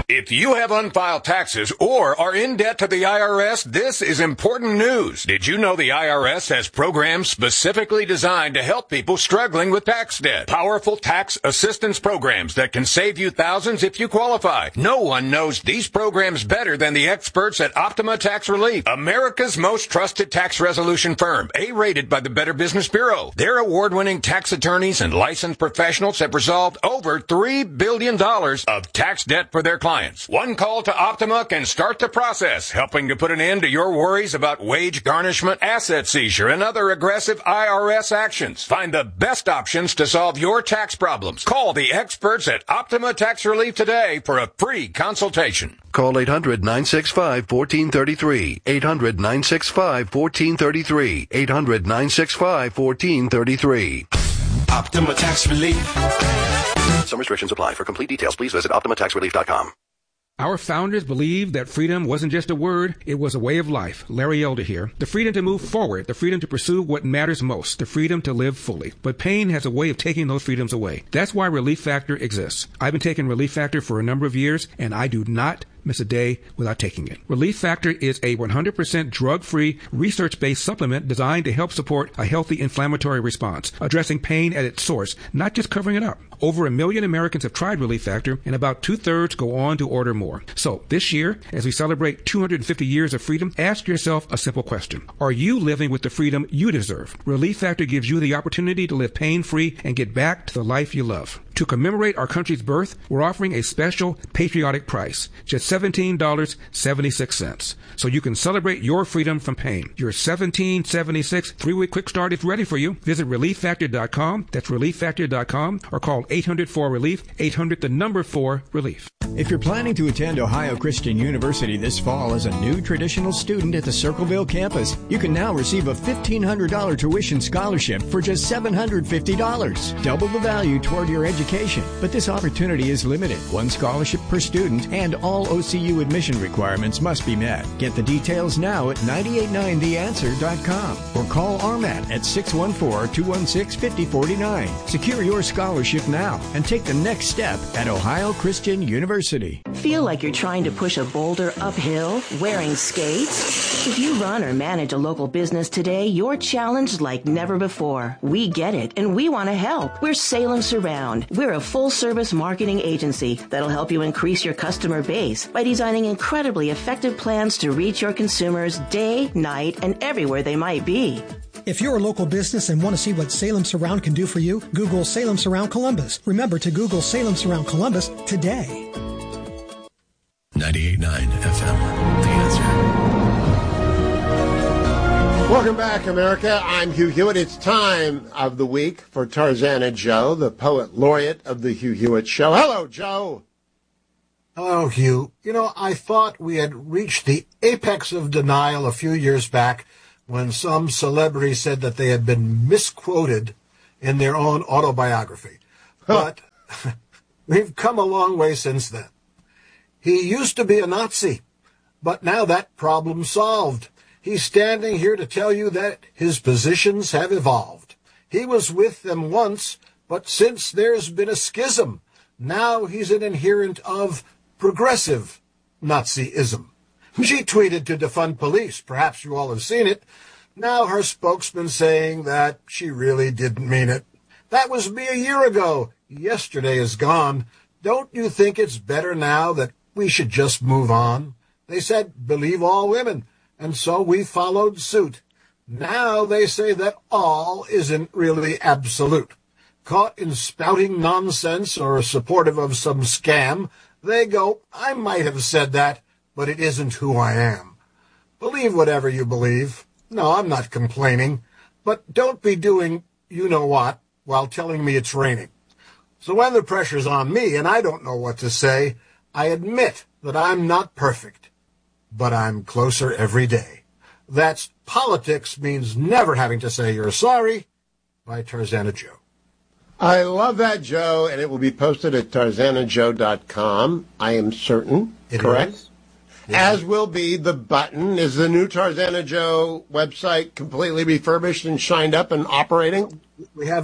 If you have unfiled taxes or are in debt to the IRS, this is important news. Did you know the IRS has programs specifically designed to help people struggling with tax debt? Powerful tax assistance programs that can save you thousands if you qualify. No one knows these programs better than the experts at Optima Tax Relief, America's most trusted tax resolution firm, A-rated by the Better Business Bureau. Their award-winning tax attorneys and licensed professionals have resolved over $3 billion of tax debt for their clients. One call to Optima can start the process, helping to put an end to your worries about wage garnishment, asset seizure, and other aggressive IRS actions. Find the best options to solve your tax problems. Call the experts at Optima Tax Relief today for a free consultation. Call 800-965-1433. 800-965-1433. 800-965-1433. Optima Tax Relief. Some restrictions apply. For complete details, please visit OptimaTaxRelief.com. Our founders believed that freedom wasn't just a word, it was a way of life. Larry Elder here. The freedom to move forward, the freedom to pursue what matters most, the freedom to live fully. But pain has a way of taking those freedoms away. That's why Relief Factor exists. I've been taking Relief Factor for a number of years, and I do not miss a day without taking it. Relief Factor is a 100% drug-free, research-based supplement designed to help support a healthy inflammatory response, addressing pain at its source, not just covering it up. Over 1 million Americans have tried Relief Factor, and about 2/3 go on to order more. So, this year, as we celebrate 250 years of freedom, ask yourself a simple question. Are you living with the freedom you deserve? Relief Factor gives you the opportunity to live pain-free and get back to the life you love. To commemorate our country's birth, we're offering a special patriotic price, just $17.76, so you can celebrate your freedom from pain. Your $17.76 3-week quick start is ready for you. Visit ReliefFactor.com, that's ReliefFactor.com, or call 800-4-RELIEF, 800-4-RELIEF. If you're planning to attend Ohio Christian University this fall as a new traditional student at the Circleville campus, you can now receive a $1,500 tuition scholarship for just $750, double the value toward your education. But this opportunity is limited. One scholarship per student, and all OCU admission requirements must be met. Get the details now at 989theanswer.com or call RMAT at 614-216-5049. Secure your scholarship now and take the next step at Ohio Christian University. Feel like you're trying to push a boulder uphill wearing skates? If you run or manage a local business today, you're challenged like never before. We get it, and we want to help. We're Salem Surround. We're a full-service marketing agency that'll help you increase your customer base by designing incredibly effective plans to reach your consumers day, night, and everywhere they might be. If you're a local business and want to see what Salem Surround can do for you, Google Salem Surround Columbus. Remember to Google Salem Surround Columbus today. 98.9 FM, The Answer. Welcome back, America. I'm Hugh Hewitt. It's time of the week for Tarzana Joe, the poet laureate of the Hugh Hewitt Show. Hello, Joe. Hello, Hugh. You know, I thought we had reached the apex of denial a few years back when some celebrity said that they had been misquoted in their own autobiography. But we've come a long way since then. He used to be a Nazi, but now that problem's solved. He's standing here to tell you that his positions have evolved. He was with them once, but since there's been a schism, now he's an adherent of progressive Nazism. She tweeted to defund police. Perhaps you all have seen it. Now her spokesman saying that she really didn't mean it. That was me a year ago. Yesterday is gone. Don't you think it's better now that we should just move on? They said, believe all women. And so we followed suit. Now they say that all isn't really absolute. Caught in spouting nonsense or supportive of some scam, they go, I might have said that, but it isn't who I am. Believe whatever you believe. No, I'm not complaining. But don't be doing you-know-what while telling me it's raining. So when the pressure's on me and I don't know what to say, I admit that I'm not perfect. But I'm closer every day. That's Politics Means Never Having to Say You're Sorry by Tarzana Joe. I love that, Joe, and it will be posted at tarzanajoe.com, I am certain. Correct? Yeah. As will be the button. Is the new Tarzana Joe website completely refurbished and shined up and operating? We have a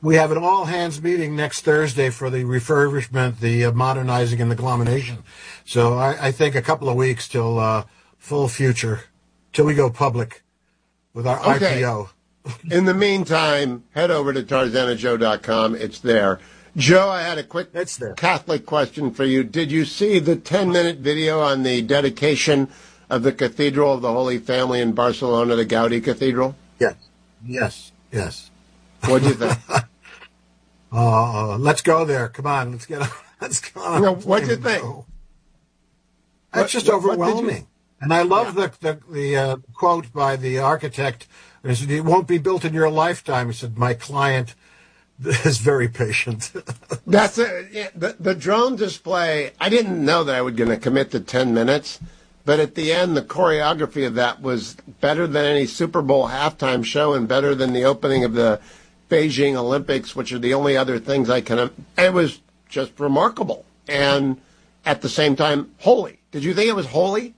We have an all-hands meeting next Thursday for the refurbishment, the modernizing, and the glomination. So I think a couple of weeks till full future, till we go public with our IPO. In the meantime, head over to TarzanaJoe.com. It's there. Joe, I had a quick Catholic question for you. Did you see the 10-minute video on the dedication of the Cathedral of the Holy Family in Barcelona, the Gaudi Cathedral? Yes. What do you think? Let's go there. Come on, let's go on. What do you think? That's just overwhelming. And I love the quote by the architect. He said, "It won't be built in your lifetime." He said, "My client is very patient." That's it. Yeah, the drone display, I didn't know that I was going to commit to 10 minutes, but at the end, the choreography of that was better than any Super Bowl halftime show and better than the opening of the Beijing Olympics, which are the only other things I can... It was just remarkable. And at the same time, holy. Did you think it was holy?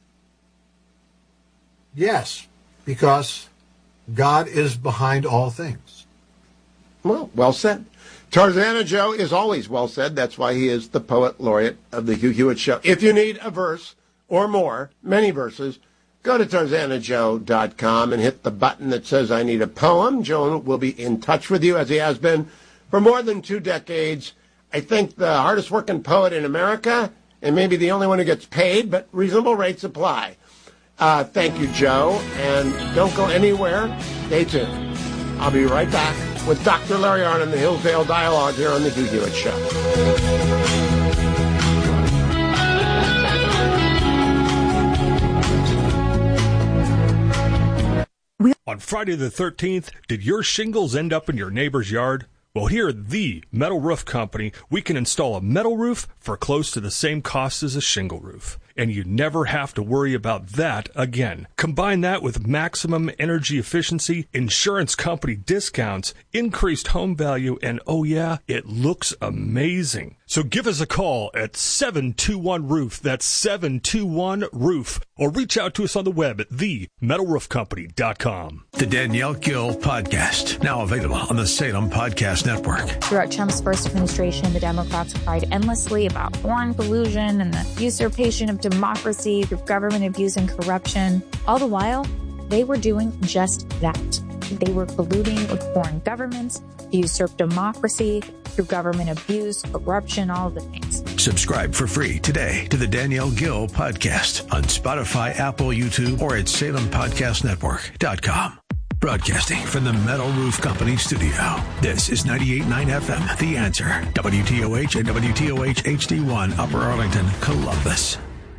Yes, because God is behind all things. Well said. Tarzana Joe is always well said. That's why he is the poet laureate of the Hugh Hewitt Show. If you need a verse or more, many verses, go to TarzanaJoe.com and hit the button that says I need a poem. Joe will be in touch with you, as he has been for more than 2 decades. I think the hardest working poet in America, and maybe the only one who gets paid, but reasonable rates apply. Thank you, Joe, and don't go anywhere. Stay tuned. I'll be right back with Dr. Larry Arnn and the Hillsdale Dialogue here on the Hugh Hewitt Show. On Friday the 13th, did your shingles end up in your neighbor's yard? Well, here at the Metal Roof Company, we can install a metal roof for close to the same cost as a shingle roof. And you never have to worry about that again. Combine that with maximum energy efficiency, insurance company discounts, increased home value, and oh yeah, it looks amazing. So give us a call at 721-ROOF. That's 721-ROOF. Or reach out to us on the web at themetalroofcompany.com. The Danielle Gill Podcast, now available on the Salem Podcast Network. Throughout Trump's first administration, the Democrats cried endlessly about foreign collusion and the usurpation of democracy through government abuse and corruption. All the while, they were doing just that. They were colluding with foreign governments to usurp democracy through government abuse, corruption, all of the things. Subscribe for free today to the Danielle Gill Podcast on Spotify, Apple, YouTube, or at SalemPodcastNetwork.com. Broadcasting from the Metal Roof Company studio. This is 98.9 FM, The Answer, WTOH and WTOH HD1, Upper Arlington, Columbus.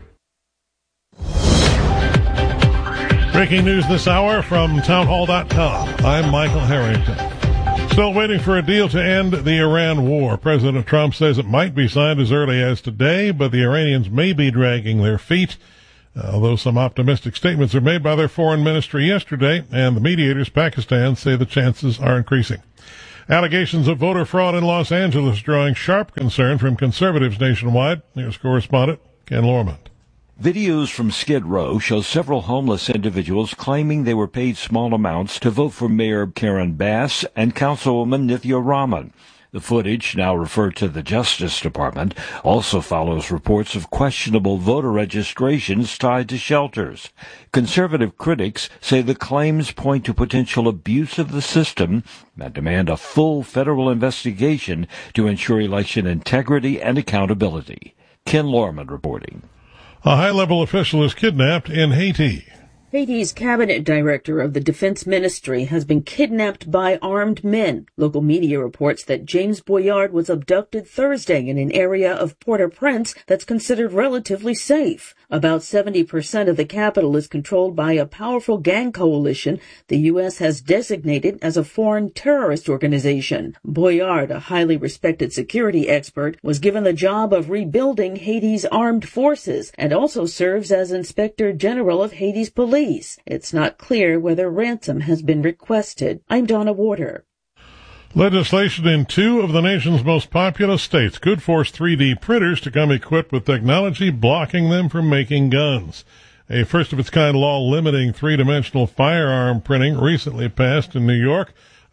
Breaking news this hour from townhall.com. I'm Michael Harrington. Still waiting for a deal to end the Iran war. President Trump says it might be signed as early as today, but the Iranians may be dragging their feet. Although some optimistic statements are made by their foreign ministry yesterday, and the mediators, Pakistan, say the chances are increasing. Allegations of voter fraud in Los Angeles drawing sharp concern from conservatives nationwide. Here's correspondent Ken Lormont. Videos from Skid Row show several homeless individuals claiming they were paid small amounts to vote for Mayor Karen Bass and Councilwoman Nithya Raman. The footage, now referred to the Justice Department, also follows reports of questionable voter registrations tied to shelters. Conservative critics say the claims point to potential abuse of the system and demand a full federal investigation to ensure election integrity and accountability. Ken Lorman reporting. A high-level official is kidnapped in Haiti. Haiti's cabinet director of the defense ministry has been kidnapped by armed men. Local media reports that James Boyard was abducted Thursday in an area of Port-au-Prince that's considered relatively safe. About 70% of the capital is controlled by a powerful gang coalition the U.S. has designated as a foreign terrorist organization. Boyard, a highly respected security expert, was given the job of rebuilding Haiti's armed forces and also serves as Inspector General of Haiti's police. It's not clear whether ransom has been requested. I'm Donna Warder. Legislation in 2 of the nation's most populous states could force 3D printers to come equipped with technology blocking them from making guns. A first-of-its-kind law limiting 3-dimensional firearm printing recently passed in New York.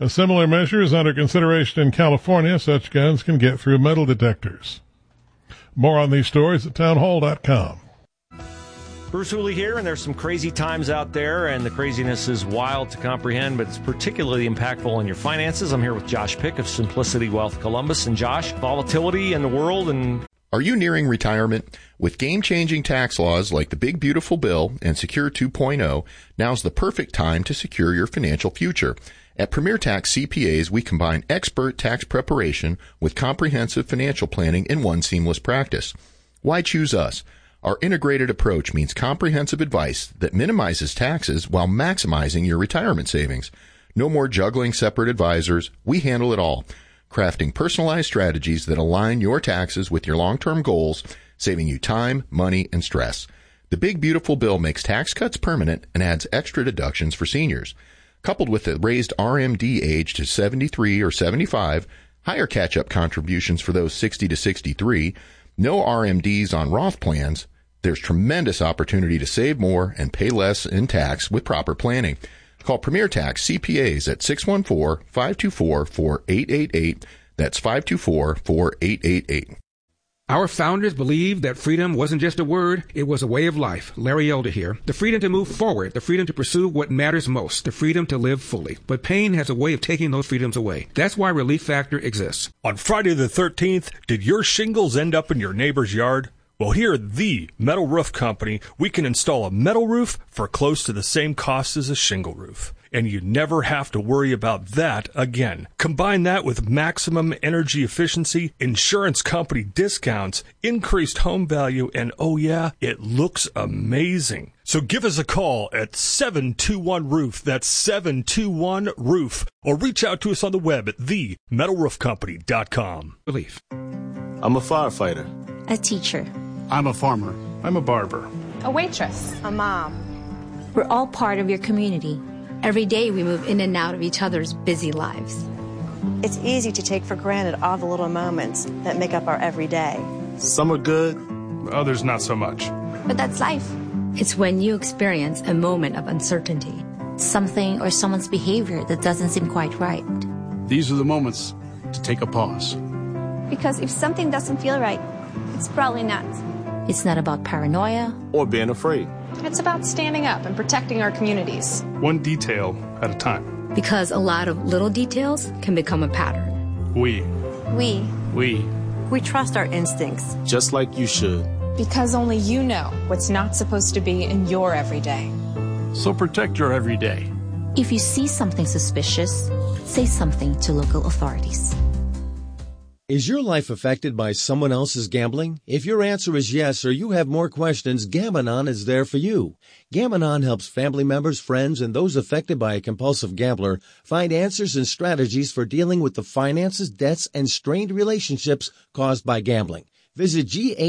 A similar measure is under consideration in California. Such guns can get through metal detectors. More on these stories at townhall.com. Bruce Hooley here, and there's some crazy times out there, and the craziness is wild to comprehend, but it's particularly impactful on your finances. I'm here with Josh Pick of Simplicity Wealth Columbus. And Josh, volatility in the world and... Are you nearing retirement? With game-changing tax laws like the Big Beautiful Bill and Secure 2.0, now's the perfect time to secure your financial future. At Premier Tax CPAs, we combine expert tax preparation with comprehensive financial planning in one seamless practice. Why choose us? Our integrated approach means comprehensive advice that minimizes taxes while maximizing your retirement savings. No more juggling separate advisors. We handle it all, crafting personalized strategies that align your taxes with your long-term goals, saving you time, money, and stress. The Big Beautiful Bill makes tax cuts permanent and adds extra deductions for seniors. Coupled with the raised RMD age to 73 or 75, higher catch-up contributions for those 60 to 63, no RMDs on Roth plans, there's tremendous opportunity to save more and pay less in tax with proper planning. Call Premier Tax CPAs at 614-524-4888. That's 524-4888. Our founders believed that freedom wasn't just a word, it was a way of life. Larry Elder here. The freedom to move forward, the freedom to pursue what matters most, the freedom to live fully. But pain has a way of taking those freedoms away. That's why Relief Factor exists. On Friday the 13th, did your shingles end up in your neighbor's yard? Well, here at the Metal Roof Company, we can install a metal roof for close to the same cost as a shingle roof. And you never have to worry about that again. Combine that with maximum energy efficiency, insurance company discounts, increased home value, and oh yeah, it looks amazing. So give us a call at 721-ROOF. That's 721-ROOF. Or reach out to us on the web at themetalroofcompany.com. Relief. I'm a firefighter. A teacher. I'm a farmer. I'm a barber. A waitress. A mom. We're all part of your community. Every day we move in and out of each other's busy lives. It's easy to take for granted all the little moments that make up our everyday. Some are good, others not so much. But that's life. It's when you experience a moment of uncertainty. Something or someone's behavior that doesn't seem quite right. These are the moments to take a pause. Because if something doesn't feel right, it's probably not. It's not about paranoia or being afraid. It's about standing up and protecting our communities. One detail at a time. Because a lot of little details can become a pattern. We trust our instincts. Just like you should. Because only you know what's not supposed to be in your everyday. So protect your everyday. If you see something suspicious, say something to local authorities. Is your life affected by someone else's gambling? If your answer is yes, or you have more questions, Gam-Anon is there for you. Gam-Anon helps family members, friends, and those affected by a compulsive gambler find answers and strategies for dealing with the finances, debts, and strained relationships caused by gambling. Visit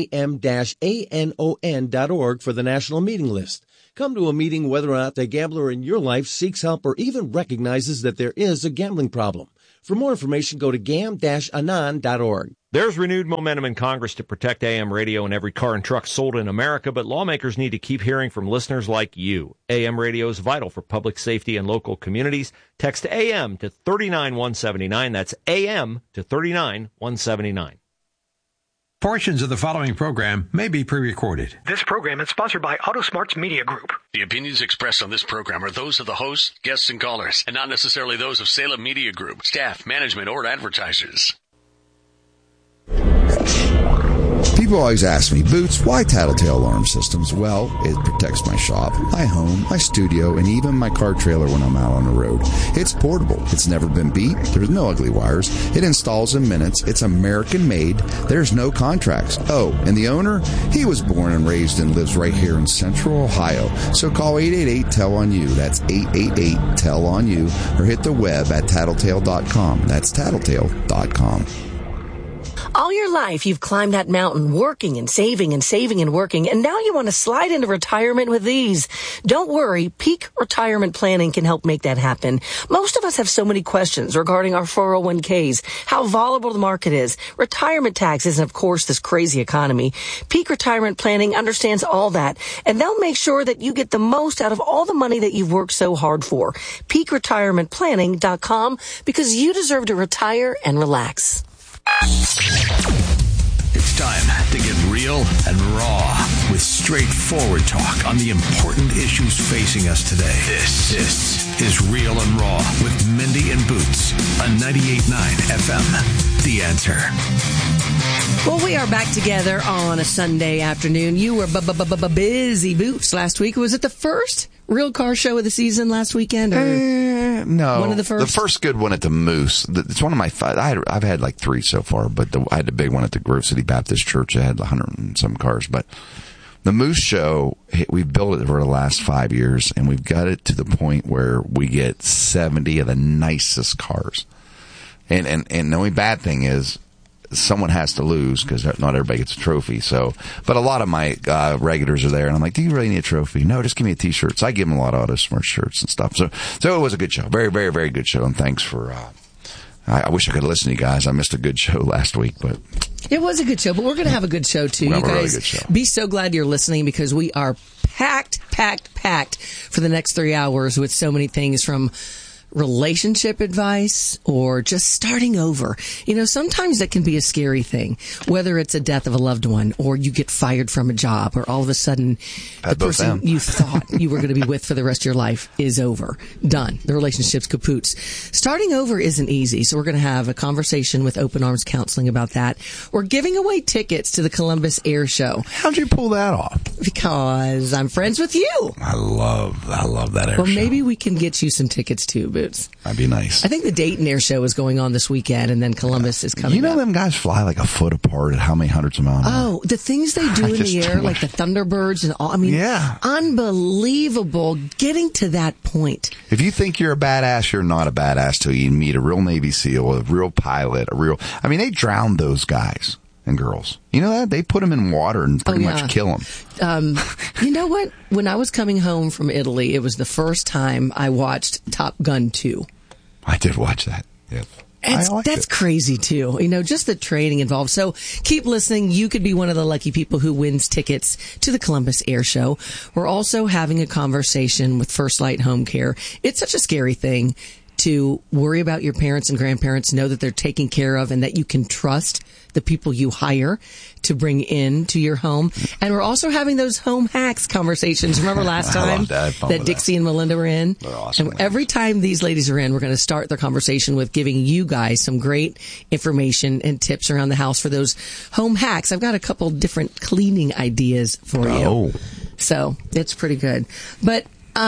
gam-anon.org for the national meeting list. Come to a meeting whether or not the gambler in your life seeks help or even recognizes that there is a gambling problem. For more information, go to gam-anon.org. There's renewed momentum in Congress to protect AM radio in every car and truck sold in America, but lawmakers need to keep hearing from listeners like you. AM radio is vital for public safety and local communities. Text AM to 39179. That's AM to 39179. Portions of the following program may be pre-recorded. This program is sponsored by AutoSmarts Media Group. The opinions expressed on this program are those of the hosts, guests, and callers, and not necessarily those of Salem Media Group, staff, management, or advertisers. People always ask me, Boots, why Tattletale Alarm Systems? Well, it protects my shop, my home, my studio, and even my car trailer when I'm out on the road. It's portable. It's never been beat. There's no ugly wires. It installs in minutes. It's American-made. There's no contracts. Oh, and the owner? He was born and raised and lives right here in Central Ohio. So call 888-TELL-ON-YOU. That's 888-TELL-ON-YOU. Or hit the web at tattletale.com. That's tattletale.com. All your life, you've climbed that mountain, working and saving and saving and working, and now you want to slide into retirement with ease. Don't worry, Peak Retirement Planning can help make that happen. Most of us have so many questions regarding our 401ks, how volatile the market is, retirement taxes, and of course, this crazy economy. Peak Retirement Planning understands all that, and they'll make sure that you get the most out of all the money that you've worked so hard for. PeakRetirementPlanning.com, because you deserve to retire and relax. It's time to get real and raw with straightforward talk on the important issues facing us today. This is Real and Raw with Mindy and Boots on 98.9 FM. The Answer. Well, we are back together on a Sunday afternoon. You were busy, Boots, last week. Was it the first real car show of the season last weekend? Or no. One of the first? The first good one at the Moose. It's one of my five. I've had like 3 so far, but I had the big one at the Grove City Baptist Church. I had 100 and some cars. But the Moose show, we've built it for the last 5 years, and we've got it to the point where we get 70 of the nicest cars. And the only bad thing is, someone has to lose because not everybody gets a trophy. So, but a lot of my regulars are there, and I'm like, "Do you really need a trophy?" No, just give me a T-shirt. So I give them a lot of Auto Smart shirts and stuff. So it was a good show, very, very, very good show. And thanks for. I wish I could listen to you guys. I missed a good show last week, but it was a good show. But we're going to have a good show too. You guys, really good show. Be so glad you're listening because we are packed for the next 3 hours with so many things from relationship advice or just starting over. You know, sometimes that can be a scary thing, whether it's a death of a loved one or you get fired from a job or all of a sudden the person you thought you were going to be with for the rest of your life is over. Done. The relationship's kapoots. Starting over isn't easy, so we're going to have a conversation with Open Arms Counseling about that. We're giving away tickets to the Columbus Air Show. How'd you pull that off? Because I'm friends with you. I love that air show. Well, maybe we can get you some tickets too, Boots. That'd be nice. I think the Dayton Air Show is going on this weekend, and then Columbus is coming. You know, up. them guys fly like a foot apart at how many hundreds of miles? Oh, the things they do in the air, like the Thunderbirds and all. I mean, unbelievable getting to that point. If you think you're a badass, you're not a badass till you meet a real Navy SEAL, a real pilot, I mean, they drowned those guys and girls. You know that? They put them in water and pretty much kill them. You know what? When I was coming home from Italy, it was the first time I watched Top Gun 2. I did watch that. Yeah. That's crazy, too. You know, just the training involved. So keep listening. You could be one of the lucky people who wins tickets to the Columbus Air Show. We're also having a conversation with First Light Home Care. It's such a scary thing to worry about your parents and grandparents, know that they're taken care of and that you can trust the people you hire to bring into your home. And we're also having those home hacks conversations. Remember last time that Dixie and Melinda were in? They're awesome. And every time these ladies are in, we're going to start their conversation with giving you guys some great information and tips around the house for those home hacks. I've got a couple different cleaning ideas for you. So it's pretty good. But,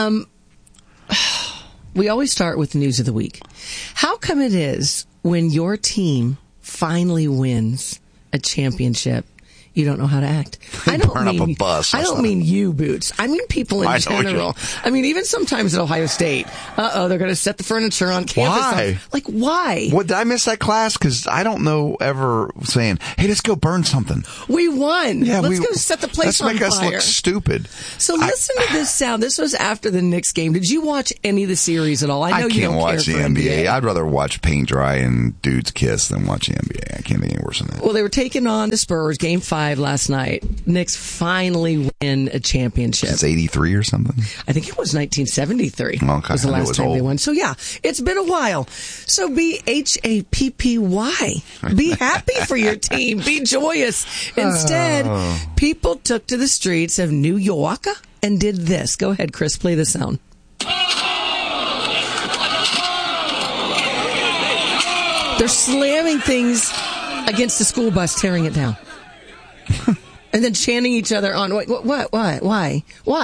we always start with the news of the week. How come it is when your team finally wins a championship, you don't know how to act? I don't burn up a bus. I don't mean you, Boots. I mean people in general. I mean, even sometimes at Ohio State. They're going to set the furniture on campus. Why? Like, why? What, did I miss that class? Because I don't know ever saying, hey, let's go burn something. We won. Yeah, let's go set the place on fire. Let's make us look stupid. So listen to this sound. This was after the Knicks game. Did you watch any of the series at all? I know you don't watch care the for NBA. I'd rather watch paint dry and dudes kiss than watch the NBA. I can't think any worse than that. Well, they were taking on the Spurs, Game 5 last night. Knicks finally win a championship. It's 83 or something? I think it was 1973. Okay. Was the last time they won. So yeah, it's been a while. So be happy. Be happy for your team. Be joyous. Instead, people took to the streets of New York and did this. Go ahead, Chris, play the sound. They're slamming things against the school bus, tearing it down. And then chanting each other on. What? Why?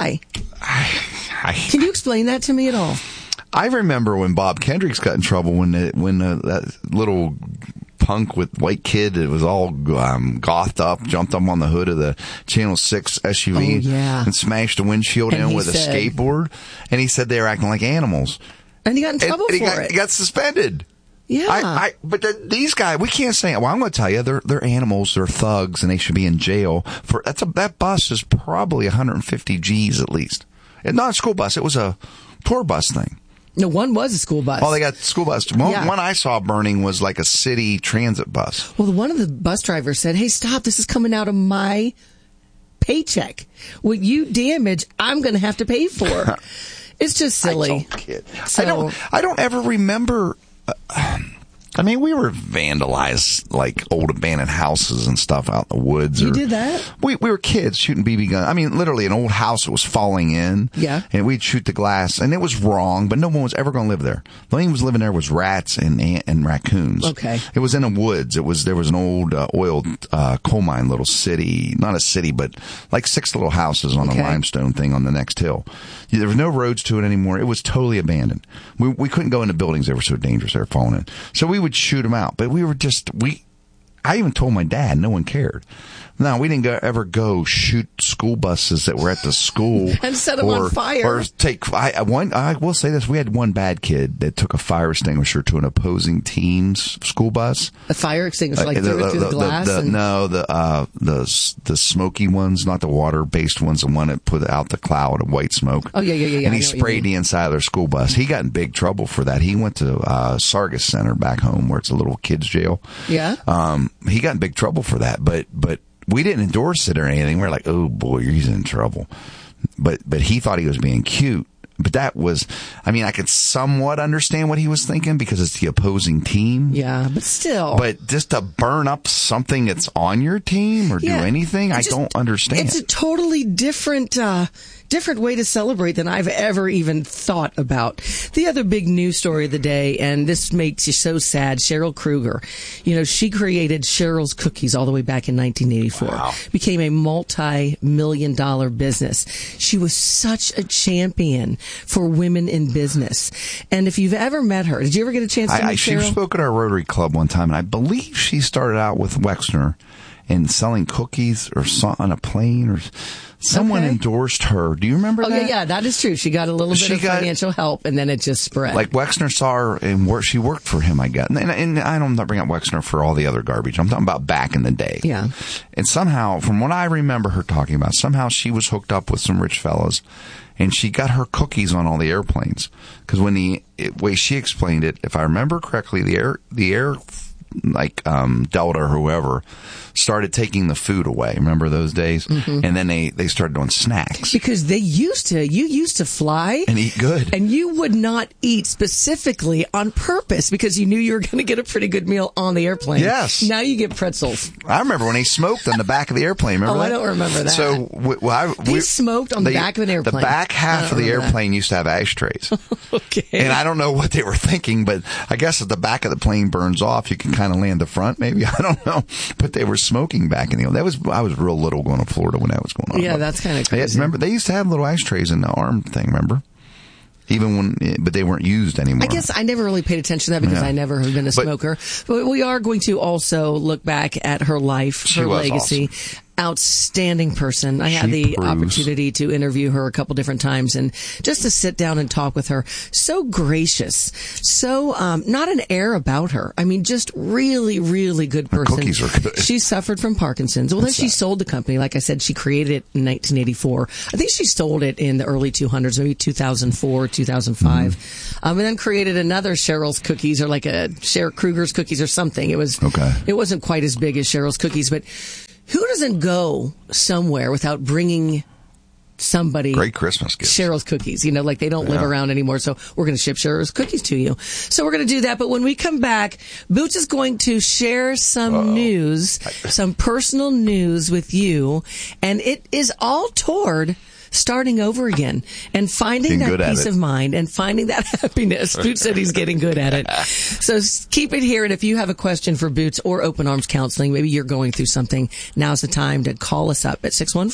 Can you explain that to me at all? I remember when Bob Kendricks got in trouble when that little punk with white kid that was all gothed up jumped up on the hood of the Channel 6 SUV and smashed the windshield in with a skateboard. And he said they were acting like animals. And he got in trouble for it. He got suspended. Yeah. But these guys, we can't say, well, I'm going to tell you, they're animals, they're thugs, and they should be in jail. That bus is probably 150 G's at least. It's not a school bus, it was a tour bus thing. No, one was a school bus. Oh, they got school bus. One I saw burning was like a city transit bus. Well, one of the bus drivers said, hey, stop, this is coming out of my paycheck. What you damage, I'm going to have to pay for. It's just silly. So, I don't ever remember. We were vandalized like old abandoned houses and stuff out in the woods. You did that? We were kids shooting BB guns. Literally an old house that was falling in. Yeah. And we'd shoot the glass, and it was wrong, but no one was ever going to live there. The only thing was living there was rats and raccoons. Okay. It was in the woods. There was an old oil coal mine little city, not a city, but like 6 little houses on a limestone thing on the next hill. There was no roads to it anymore. It was totally abandoned. We couldn't go into buildings. They were so dangerous. They were falling in. So we would shoot them out. But I even told my dad. No one cared. No, we didn't ever go shoot school buses that were at the school and set them on fire. Or I will say this: we had one bad kid that took a fire extinguisher to an opposing team's school bus. A fire extinguisher, like threw it through the glass. The smoky ones, not the water-based ones. The one that put out the cloud of white smoke. Oh yeah. And he sprayed the inside of their school bus. He got in big trouble for that. He went to Sargus Center back home, where it's a little kids' jail. Yeah. He got in big trouble for that, but we didn't endorse it or anything. We're like, oh boy, he's in trouble. But he thought he was being cute. But that was, I could somewhat understand what he was thinking because it's the opposing team. Yeah, but still. But just to burn up something that's on your team or do anything, I don't understand. It's a totally different way to celebrate than I've ever even thought about. The other big news story of the day, and this makes you so sad, Cheryl Kruger. She created Cheryl's Cookies all the way back in 1984. Wow. Became a multi-million-dollar business. She was such a champion for women in business. And if you've ever met her, did you ever get a chance to meet Cheryl? She spoke at our Rotary Club one time, and I believe she started out with Wexner and selling cookies or on a plane or someone endorsed her. Do you remember that? Yeah, that is true. She got a little bit of financial help, and then it just spread. Like Wexner saw her, and she worked for him, I guess. And I don't bring up Wexner for all the other garbage. I'm talking about back in the day. Yeah. And somehow, from what I remember her talking about, somehow she was hooked up with some rich fellas, and she got her cookies on all the airplanes. Because when the way she explained it, if I remember correctly, the air Delta or whoever started taking the food away. Remember those days? Mm-hmm. And then they started doing snacks. Because you used to fly and eat good. And you would not eat specifically on purpose because you knew you were going to get a pretty good meal on the airplane. Yes. Now you get pretzels. I remember when they smoked on the back of the airplane. Remember that? I don't remember that. So they smoked on the back of an airplane. The back half of the airplane used to have ashtrays. Okay. And I don't know what they were thinking, but I guess if the back of the plane burns off, you can kind of land the front, maybe. I don't know. But they were smoking back in the I was real little going to Florida when that was going on. Yeah, that's kind of crazy. Remember, they used to have little ashtrays in the arm thing, remember? But they weren't used anymore. I guess I never really paid attention to that because I never have been a smoker. But we are going to also look back at her life, her legacy. Awesome. Outstanding person. I had the opportunity to interview her a couple different times and just to sit down and talk with her. So gracious. So, not an air about her. Just really, really good person. Her cookies are good. She suffered from Parkinson's. Well, then she sold the company. Like I said, she created it in 1984. I think she sold it in the early 200s, maybe 2004, 2005. Mm-hmm. And then created another Cheryl's Cookies or like a Cheryl Kruger's Cookies or something. It wasn't quite as big as Cheryl's Cookies, but who doesn't go somewhere without bringing somebody great Christmas gifts? Cheryl's Cookies, like they don't live around anymore, so we're going to ship Cheryl's Cookies to you. So we're going to do that, but when we come back, Boots is going to share some news, some personal news with you, and it is all toward starting over again and finding that peace of mind and finding that happiness. Boots said he's getting good at it. So keep it here. And if you have a question for Boots or Open Arms Counseling, maybe you're going through something, now's the time to call us up at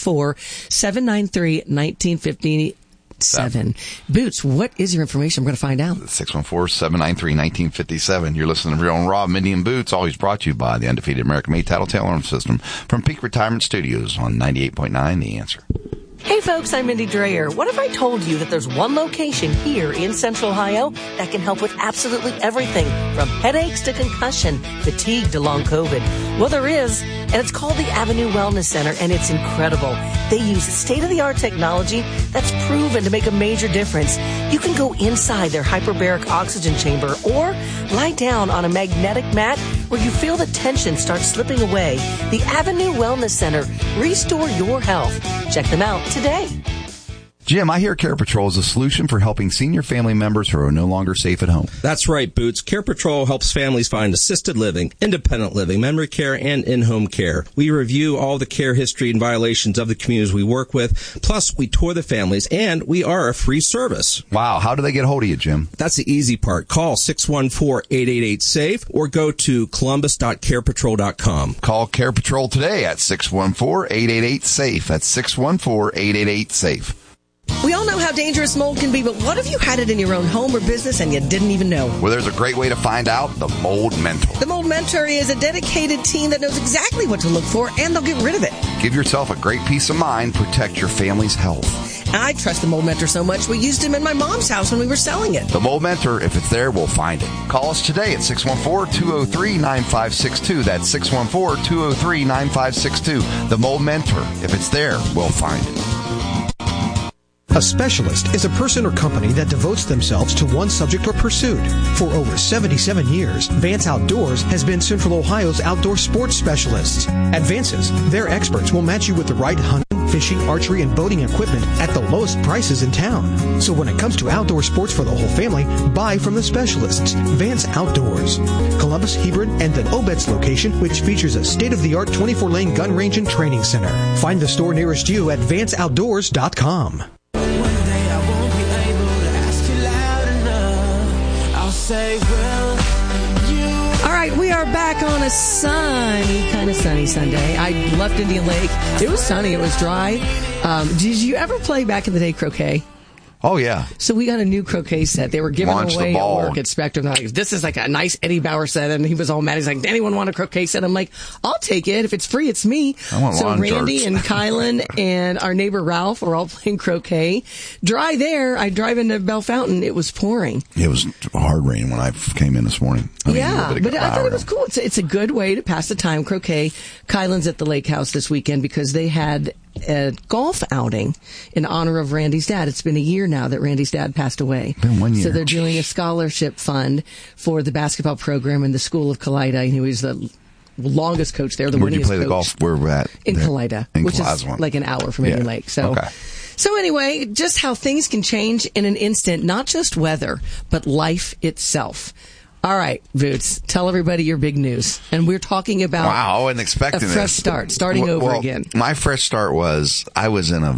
614-793-1957. Boots, what is your information? I'm going to find out. 614-793-1957. You're listening to Real and Raw, Mindy and Boots, always brought to you by the undefeated American-made Tattletale Arms System from Peak Retirement Studios on 98.9 The Answer. Hey folks, I'm Mindy Dreyer. What if I told you that there's one location here in Central Ohio that can help with absolutely everything from headaches to concussion, fatigue to long COVID? Well, there is, and it's called the Avenue Wellness Center, and it's incredible. They use state-of-the-art technology that's proven to make a major difference. You can go inside their hyperbaric oxygen chamber or lie down on a magnetic mat where you feel the tension start slipping away. The Avenue Wellness Center. Restore your health. Check them out today. Jim, I hear Care Patrol is a solution for helping senior family members who are no longer safe at home. That's right, Boots. Care Patrol helps families find assisted living, independent living, memory care, and in-home care. We review all the care history and violations of the communities we work with. Plus, we tour the families, and we are a free service. Wow. How do they get a hold of you, Jim? That's the easy part. Call 614-888-SAFE or go to columbus.carepatrol.com. Call Care Patrol today at 614-888-SAFE. That's 614-888-SAFE. We all know how dangerous mold can be, but what if you had it in your own home or business and you didn't even know? Well, there's a great way to find out. The Mold Mentor. The Mold Mentor is a dedicated team that knows exactly what to look for, and they'll get rid of it. Give yourself a great peace of mind. Protect your family's health. I trust the Mold Mentor so much, we used him in my mom's house when we were selling it. The Mold Mentor, if it's there, we'll find it. Call us today at 614-203-9562. That's 614-203-9562. The Mold Mentor, if it's there, we'll find it. A specialist is a person or company that devotes themselves to one subject or pursuit. For over 77 years, Vance Outdoors has been Central Ohio's outdoor sports specialists. At Vance's, their experts will match you with the right hunting, fishing, archery, and boating equipment at the lowest prices in town. So when it comes to outdoor sports for the whole family, buy from the specialists. Vance Outdoors. Columbus, Hebron, and then Obet's location, which features a state-of-the-art 24-lane gun range and training center. Find the store nearest you at vanceoutdoors.com. All right, we are back on a kind of sunny Sunday. I left Indian Lake. It was sunny. It was dry. Did you ever play back in the day croquet? Oh, yeah. So we got a new croquet set. They were giving away at work at Spectrum. Like, this is like a nice Eddie Bauer set. And he was all mad. He's like, anyone want a croquet set? I'm like, I'll take it. If it's free, it's me. So Randy and Kylan and our neighbor Ralph were all playing croquet. Dry there. I drive into Bell Fountain. It was pouring. It was hard rain when I came in this morning. But I thought it was cool. It's a good way to pass the time. Croquet. Kylan's at the lake house this weekend because they had a golf outing in honor of Randy's dad. It's been a year now that Randy's dad passed away. Been 1 year. So they're doing a scholarship fund for the basketball program in the School of Kalida. He was the longest coach there. Where did you play the golf? Where were at? In Kalida, which is like an hour from Indian Lake. So. Okay. So anyway, just how things can change in an instant, not just weather, but life itself. All right, Boots, tell everybody your big news. And we're talking about I wasn't expecting a fresh start, starting over again. My fresh start was, I was in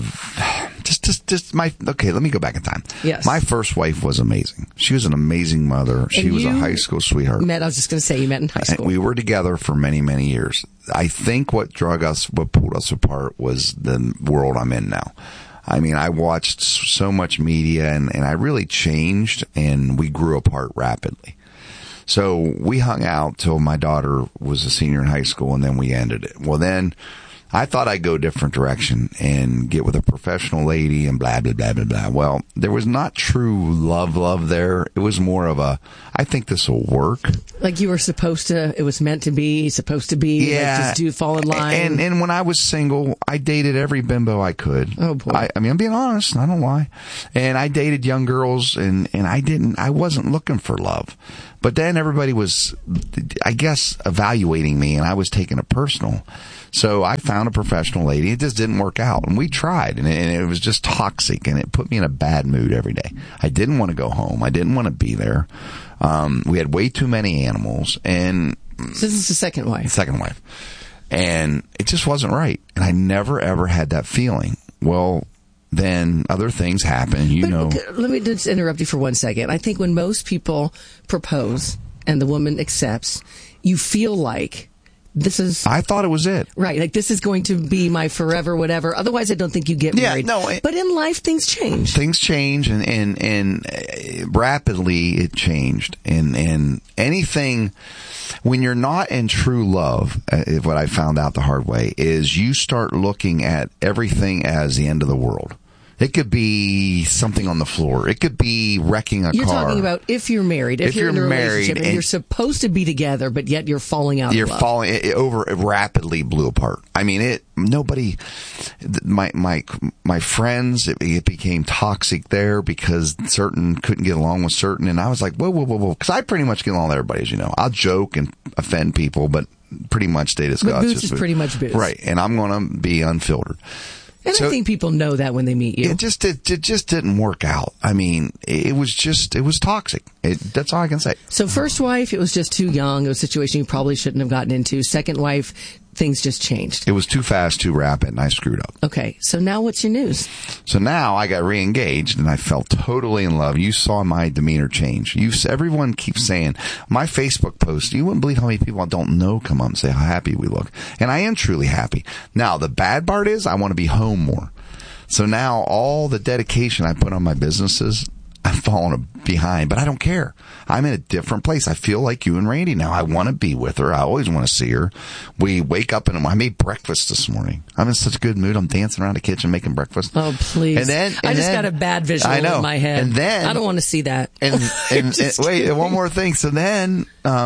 okay, let me go back in time. Yes. My first wife was amazing. She was an amazing mother. She was a high school sweetheart. I was just going to say, you met in high school. We were together for many, many years. I think what pulled us apart was the world I'm in now. I mean, I watched so much media and I really changed and we grew apart rapidly. So we hung out till my daughter was a senior in high school and then we ended it. Well, then I thought I'd go a different direction and get with a professional lady and blah, blah, blah, blah, blah. Well, there was not true love there. It was more of I think this will work. Like you were supposed to, it was meant to be, Yeah. Like just do fall in line. And when I was single, I dated every bimbo I could. Oh boy. I mean, I'm being honest. I don't lie. And I dated young girls and I wasn't looking for love. But then everybody was, I guess, evaluating me and I was taking it personal. So I found a professional lady. It just didn't work out. And we tried and it was just toxic and it put me in a bad mood every day. I didn't want to go home. I didn't want to be there. We had way too many animals and. So this is the second wife. Second wife. And it just wasn't right. And I never ever had that feeling. Well, then other things happen, Let me just interrupt you for 1 second. I think when most people propose and the woman accepts, you feel like I thought it was it. Right, like this is going to be my forever whatever. Otherwise, I don't think you get married. But in life, things change. Things change, and rapidly it changed. And anything, when you're not in true love, what I found out the hard way is you start looking at everything as the end of the world. It could be something on the floor. It could be wrecking a car. You're talking about if you're married, if you're in a relationship, and you're supposed to be together, but yet you're falling out of love. It rapidly blew apart. I mean, my friends, it became toxic there because certain couldn't get along with certain. And I was like, whoa. Because I pretty much get along with everybody, as you know. I'll joke and offend people, but pretty much stay discussed. But Boots is pretty much Boots. Right. And I'm going to be unfiltered. And I think people know that when they meet you. It just didn't work out. I mean, it was toxic. That's all I can say. So first wife, it was just too young. It was a situation you probably shouldn't have gotten into. Second wife, things just changed. It was too fast, too rapid, and I screwed up. Okay, so now what's your news? So now I got re-engaged, and I felt totally in love. You saw my demeanor change. Everyone keeps saying, my Facebook post, you wouldn't believe how many people I don't know come up and say how happy we look. And I am truly happy. Now, the bad part is I want to be home more. So now all the dedication I put on my businesses, I'm falling behind, but I don't care. I'm in a different place. I feel like you and Randy now. I want to be with her. I always want to see her. We wake up and I made breakfast this morning. I'm in such a good mood. I'm dancing around the kitchen making breakfast. Oh, please. And then I just got a bad visual in my head. And then I don't want to see that. And wait, one more thing. So then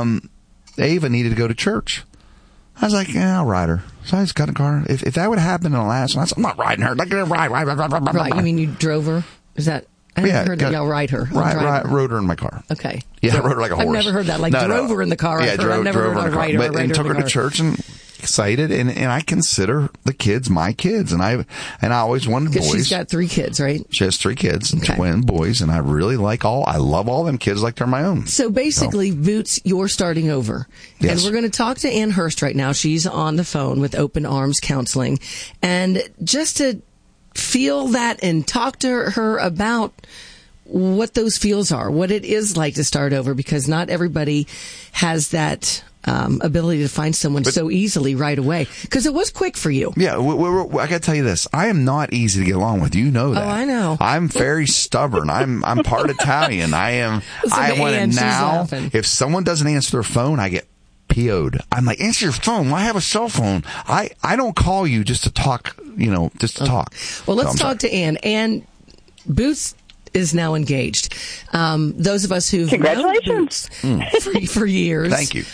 Ava needed to go to church. I was like, yeah, I'll ride her. So I just got in the car. If that would have happened in the last one, I said, I'm not riding her. Like, ride. Right. You mean you drove her? Is that? I never heard that y'all ride her. Rode her in my car. Okay. Yeah, I rode her like a horse. I've never heard that. Like, drove her in the car. Yeah, I've never heard a rider. And took her to church and excited. And I consider the kids my kids. And I always wanted boys. She's got 3 kids, right? She has 3 kids, twin boys. And I really I love all them kids like they're my own. So basically, Boots, you're starting over. Yes. And we're going to talk to Ann Hurst right now. She's on the phone with Open Arms Counseling. And just to feel that and talk to her about what those feels are, what it is like to start over, because not everybody has that ability to find someone so easily right away. Because it was quick for you. Yeah, I got to tell you this. I am not easy to get along with. You know that. Oh, I know. I'm very stubborn. I'm part Italian. I want it now. If someone doesn't answer their phone, I get PO'd. I'm like, answer your phone. Why have a cell phone? I don't call you just to talk, just to talk. Well, let's talk to Ann. Ann, Boots is now engaged. Those of us who've known Boots for years. Thank you.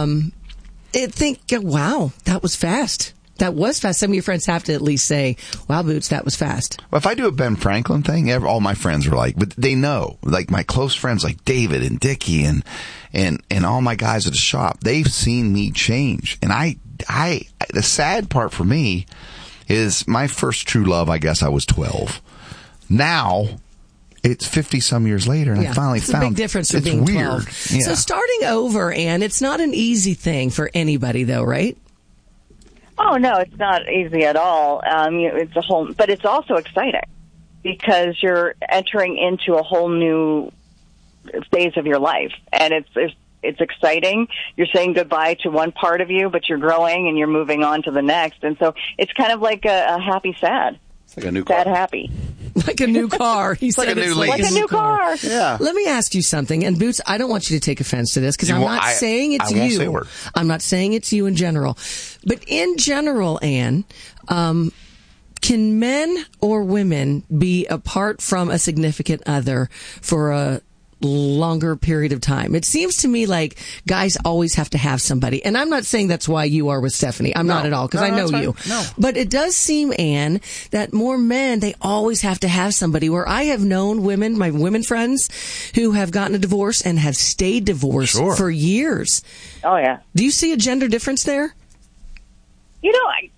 Think, wow, that was fast. That was fast. Some of your friends have to at least say, wow, Boots, that was fast. Well, if I do a Ben Franklin thing, all my friends are like, but they know, like my close friends like David and Dickie and all my guys at the shop, they've seen me change. And the sad part for me is my first true love, I guess I was 12. Now, it's 50 some years later, and I finally found a big difference from it's being weird. 12. Yeah. So starting over, Ann, it's not an easy thing for anybody, though, right? Oh no, it's not easy at all. But it's also exciting because you're entering into a whole new phase of your life, and it's exciting. You're saying goodbye to one part of you, but you're growing and you're moving on to the next, and so it's kind of like a happy sad. It's like a new car. Sad happy. Like a new car. He said it's like a new car. Yeah. Let me ask you something. And Boots, I don't want you to take offense to this because I'm not saying it's you. Won't say a word. I'm not saying it's you in general. But in general, Ann, can men or women be apart from a significant other for a longer period of time? It seems to me like guys always have to have somebody, and I'm not saying that's why you are with Stephanie. I'm not at all, because I know you. No. But it does seem, Ann, that more men, they always have to have somebody. Where I have known women, my women friends, who have gotten a divorce and have stayed divorced for years. Oh yeah. Do you see a gender difference there?